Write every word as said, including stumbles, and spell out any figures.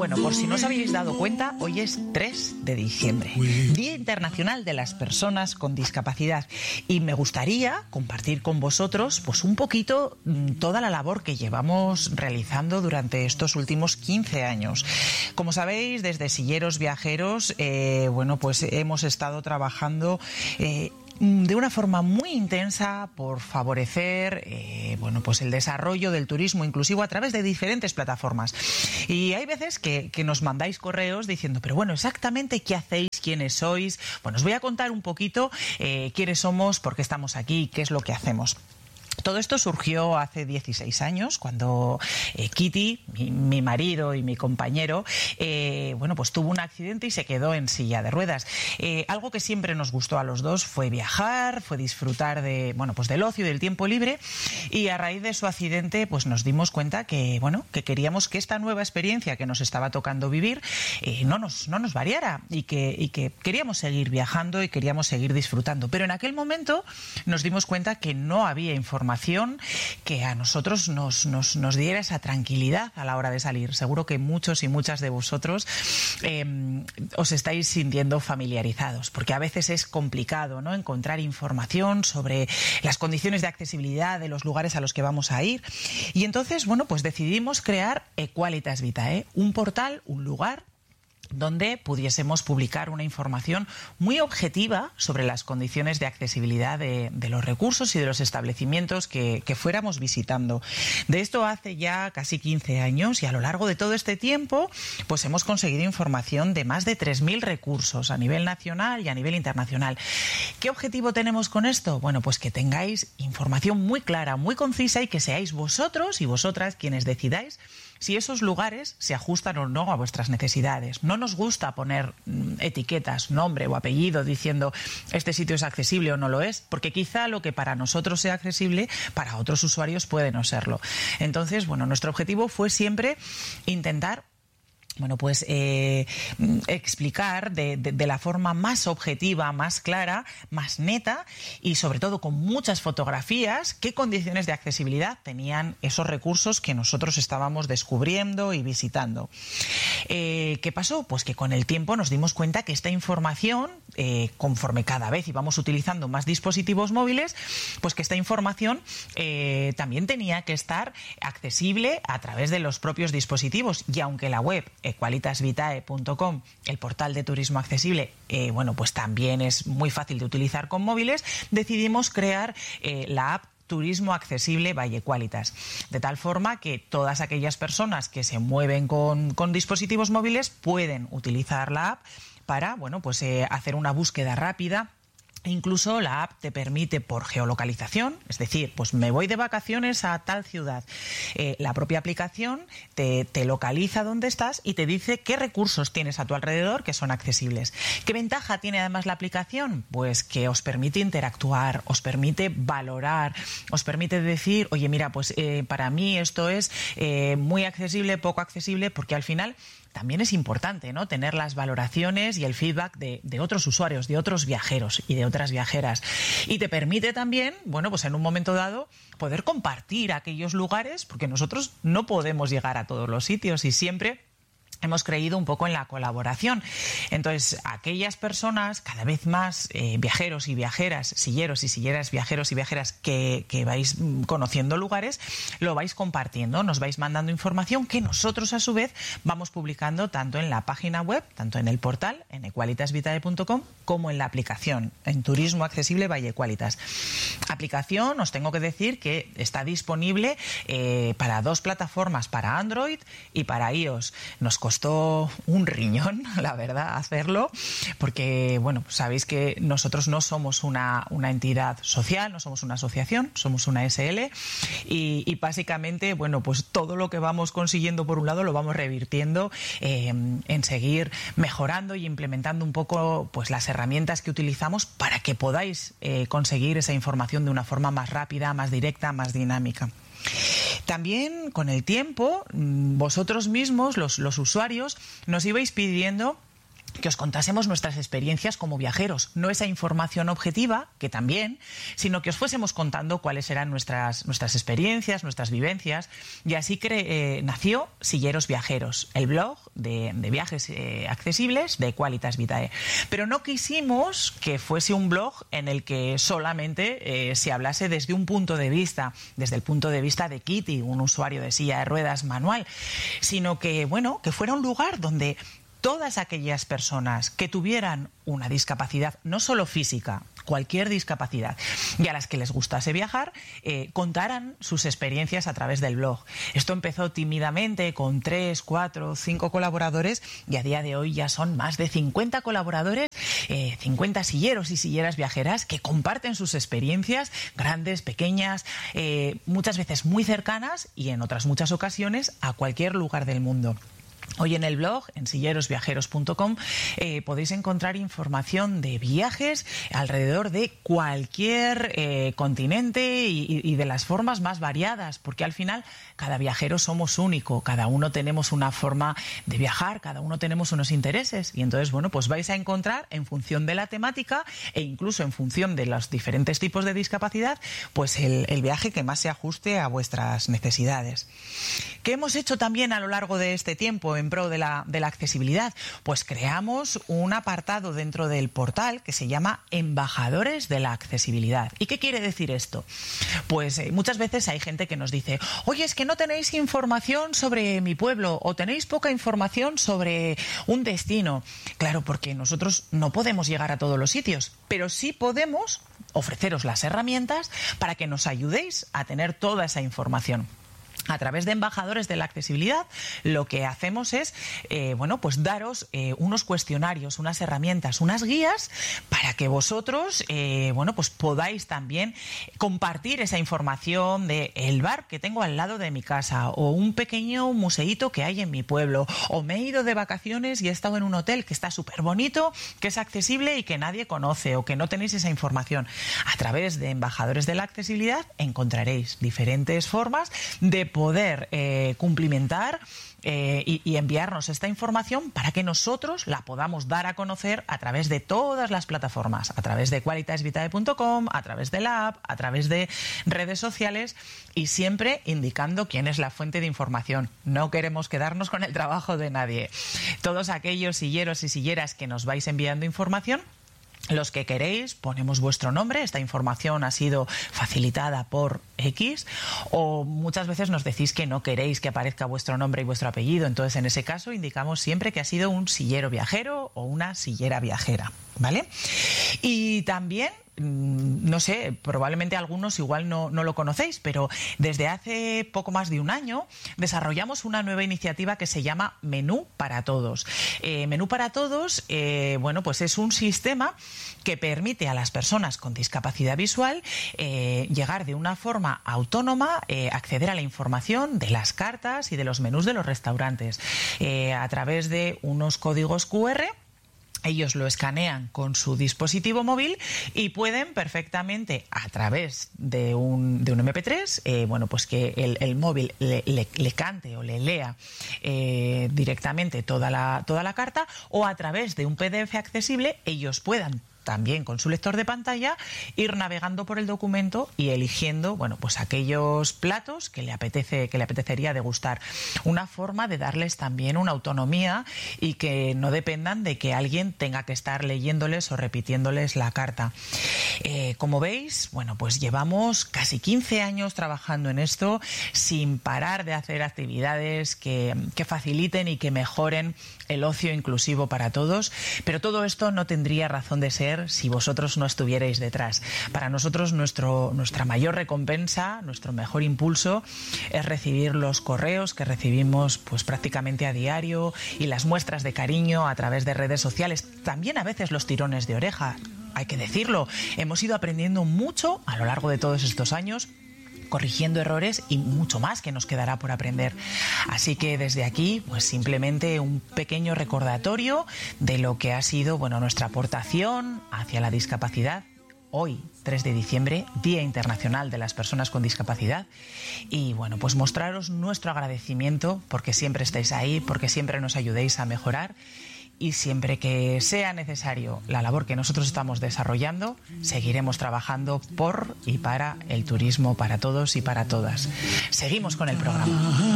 Bueno, por si no os habéis dado cuenta, hoy es tres de diciembre, Día Internacional de las Personas con Discapacidad, y me gustaría compartir con vosotros pues un poquito toda la labor que llevamos realizando durante estos últimos quince años. Como sabéis, desde Silleros Viajeros, eh, bueno, pues hemos estado trabajando eh, de una forma muy intensa por favorecer eh, bueno, pues el desarrollo del turismo inclusivo a través de diferentes plataformas. Y hay veces que, que nos mandáis correos diciendo, pero bueno, exactamente qué hacéis, quiénes sois. Bueno, os voy a contar un poquito eh, quiénes somos, por qué estamos aquí, qué es lo que hacemos. Todo esto surgió hace dieciséis años, cuando eh, Kitty, mi, mi marido y mi compañero, eh, bueno, pues tuvo un accidente y se quedó en silla de ruedas. Eh, algo que siempre nos gustó a los dos fue viajar, fue disfrutar de, bueno, pues del ocio y del tiempo libre, y a raíz de su accidente, pues nos dimos cuenta que, bueno, que queríamos que esta nueva experiencia que nos estaba tocando vivir eh, no nos, no nos variara, y que, y que queríamos seguir viajando y queríamos seguir disfrutando. Pero en aquel momento nos dimos cuenta que no había información que a nosotros nos, nos, nos diera esa tranquilidad a la hora de salir. Seguro que muchos y muchas de vosotros eh, os estáis sintiendo familiarizados, porque a veces es complicado, ¿no?, encontrar información sobre las condiciones de accesibilidad de los lugares a los que vamos a ir. Y entonces, bueno, pues decidimos crear Equalitas Vitae, un portal, un lugar donde pudiésemos publicar una información muy objetiva sobre las condiciones de accesibilidad de, de los recursos y de los establecimientos que, que fuéramos visitando. De esto hace ya casi quince años, y a lo largo de todo este tiempo pues hemos conseguido información de más de tres mil recursos a nivel nacional y a nivel internacional. ¿Qué objetivo tenemos con esto? Bueno, pues que tengáis información muy clara, muy concisa, y que seáis vosotros y vosotras quienes decidáis si esos lugares se ajustan o no a vuestras necesidades. No nos gusta poner etiquetas, nombre o apellido diciendo este sitio es accesible o no lo es, porque quizá lo que para nosotros sea accesible, para otros usuarios puede no serlo. Entonces, bueno, nuestro objetivo fue siempre intentar Bueno, pues eh, explicar de, de, de la forma más objetiva, más clara, más neta, y sobre todo con muchas fotografías, qué condiciones de accesibilidad tenían esos recursos que nosotros estábamos descubriendo y visitando. Eh, ¿Qué pasó? Pues que con el tiempo nos dimos cuenta que esta información, eh, conforme cada vez íbamos utilizando más dispositivos móviles, pues que esta información eh, también tenía que estar accesible a través de los propios dispositivos. Y aunque la web equalitas vitae punto com, el portal de turismo accesible, eh, bueno, pues también es muy fácil de utilizar con móviles, decidimos crear eh, la app Turismo Accesible by Equalitas, de tal forma que todas aquellas personas que se mueven con, con dispositivos móviles pueden utilizar la app para, bueno, pues eh, hacer una búsqueda rápida. Incluso la app te permite por geolocalización, es decir, pues me voy de vacaciones a tal ciudad. Eh, la propia aplicación te, te localiza dónde estás y te dice qué recursos tienes a tu alrededor que son accesibles. ¿Qué ventaja tiene además la aplicación? Pues que os permite interactuar, os permite valorar, os permite decir, oye, mira, pues eh, para mí esto es eh, muy accesible, poco accesible, porque al final también es importante, ¿no?, tener las valoraciones y el feedback de, de otros usuarios, de otros viajeros y de otras viajeras. Y te permite también, bueno, pues en un momento dado, poder compartir aquellos lugares, porque nosotros no podemos llegar a todos los sitios y siempre hemos creído un poco en la colaboración. Entonces, aquellas personas, cada vez más eh, viajeros y viajeras, silleros y silleras, viajeros y viajeras que, que vais conociendo lugares, lo vais compartiendo, nos vais mandando información que nosotros a su vez vamos publicando tanto en la página web, tanto en el portal, en equalitas vitae punto com, como en la aplicación, en Turismo Accesible by Equalitas. Aplicación, os tengo que decir que está disponible eh, para dos plataformas, para Android y para iOS. Nos costó un riñón, la verdad, hacerlo, porque, bueno, sabéis que nosotros no somos una, una entidad social, no somos una asociación, somos una S L, y, y básicamente, bueno, pues todo lo que vamos consiguiendo por un lado lo vamos revirtiendo eh, en seguir mejorando y implementando un poco pues las herramientas que utilizamos para que podáis eh, conseguir esa información de una forma más rápida, más directa, más dinámica. También con el tiempo, vosotros mismos, los, los usuarios, nos ibais pidiendo que os contásemos nuestras experiencias como viajeros, no esa información objetiva, que también, sino que os fuésemos contando cuáles eran nuestras, nuestras experiencias, nuestras vivencias, y así cre- eh, nació Silleros Viajeros, el blog de, de viajes eh, accesibles de Qualitas Vitae. Pero no quisimos que fuese un blog en el que solamente eh, se hablase desde un punto de vista, desde el punto de vista de Kitty, un usuario de silla de ruedas manual, sino que, bueno, que fuera un lugar donde todas aquellas personas que tuvieran una discapacidad, no solo física, cualquier discapacidad, y a las que les gustase viajar, eh, contaran sus experiencias a través del blog. Esto empezó tímidamente con tres, cuatro, cinco colaboradores y a día de hoy ya son más de cincuenta colaboradores, eh, cincuenta silleros y silleras viajeras que comparten sus experiencias, grandes, pequeñas, eh, muchas veces muy cercanas y en otras muchas ocasiones a cualquier lugar del mundo. Hoy en el blog, en silleros viajeros punto com, eh, podéis encontrar información de viajes alrededor de cualquier eh, continente y, y de las formas más variadas, porque al final cada viajero somos único, cada uno tenemos una forma de viajar, cada uno tenemos unos intereses, y entonces, bueno, pues vais a encontrar en función de la temática e incluso en función de los diferentes tipos de discapacidad, pues el, el viaje que más se ajuste a vuestras necesidades. ¿Qué hemos hecho también a lo largo de este tiempo en pro de la, de la accesibilidad? Pues creamos un apartado dentro del portal que se llama Embajadores de la Accesibilidad. ¿Y qué quiere decir esto? Pues eh, muchas veces hay gente que nos dice, oye, es que no tenéis información sobre mi pueblo o tenéis poca información sobre un destino. Claro, porque nosotros no podemos llegar a todos los sitios, pero sí podemos ofreceros las herramientas para que nos ayudéis a tener toda esa información. A través de Embajadores de la Accesibilidad, lo que hacemos es, eh, bueno, pues daros eh, unos cuestionarios, unas herramientas, unas guías para que vosotros, eh, bueno, pues podáis también compartir esa información de el bar que tengo al lado de mi casa o un pequeño museíto que hay en mi pueblo, o me he ido de vacaciones y he estado en un hotel que está súper bonito, que es accesible y que nadie conoce o que no tenéis esa información. A través de Embajadores de la Accesibilidad encontraréis diferentes formas de poder eh, cumplimentar eh, y, y enviarnos esta información para que nosotros la podamos dar a conocer a través de todas las plataformas, a través de qualitas vitae punto com, a través de la app, a través de redes sociales, y siempre indicando quién es la fuente de información. No queremos quedarnos con el trabajo de nadie. Todos aquellos silleros y silleras que nos vais enviando información, los que queréis, ponemos vuestro nombre, esta información ha sido facilitada por X, o muchas veces nos decís que no queréis que aparezca vuestro nombre y vuestro apellido, entonces en ese caso indicamos siempre que ha sido un sillero viajero o una sillera viajera, ¿vale? Y también, no sé, probablemente algunos igual no, no lo conocéis, pero desde hace poco más de un año desarrollamos una nueva iniciativa que se llama Menú para Todos. Eh, Menú para Todos, eh, bueno, pues es un sistema que permite a las personas con discapacidad visual eh, llegar de una forma autónoma, eh, acceder a la información de las cartas y de los menús de los restaurantes eh, a través de unos códigos cu erre. Ellos lo escanean con su dispositivo móvil y pueden perfectamente, a través de un, de un eme pe tres, eh, bueno, pues que el, el móvil le, le, le cante o le lea eh, directamente toda la, toda la carta, o a través de un pe de efe accesible ellos puedan también con su lector de pantalla ir navegando por el documento y eligiendo, bueno, pues aquellos platos que le apetece, que le apetecería degustar. Una forma de darles también una autonomía y que no dependan de que alguien tenga que estar leyéndoles o repitiéndoles la carta. Eh, como veis, bueno, pues llevamos casi quince años trabajando en esto sin parar de hacer actividades que, que faciliten y que mejoren el ocio inclusivo para todos, pero todo esto no tendría razón de ser si vosotros no estuvierais detrás. Para nosotros nuestro, nuestra mayor recompensa, nuestro mejor impulso es recibir los correos que recibimos pues prácticamente a diario y las muestras de cariño a través de redes sociales, también a veces los tirones de oreja. Hay que decirlo, hemos ido aprendiendo mucho a lo largo de todos estos años, corrigiendo errores y mucho más que nos quedará por aprender. Así que desde aquí, pues simplemente un pequeño recordatorio de lo que ha sido, bueno, nuestra aportación hacia la discapacidad. Hoy, tres de diciembre, Día Internacional de las Personas con Discapacidad. Y bueno, pues mostraros nuestro agradecimiento porque siempre estáis ahí, porque siempre nos ayudéis a mejorar. y siempre que sea necesario la labor que nosotros estamos desarrollando, seguiremos trabajando por y para el turismo, para todos y para todas. Seguimos con el programa.